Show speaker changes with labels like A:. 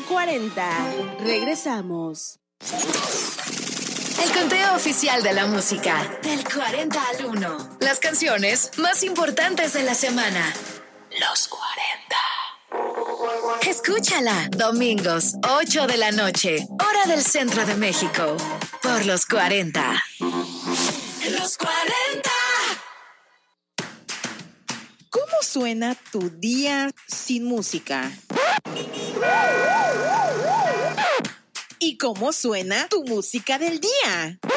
A: 40. Regresamos.
B: El conteo oficial de la música. Del 40 al 1. Las canciones más importantes de la semana. Los 40. Escúchala. Domingos, 8 de la noche. Hora del centro de México. Por los 40. Los 40.
C: ¿Cómo suena tu día sin música? ¿Y cómo suena tu música del día?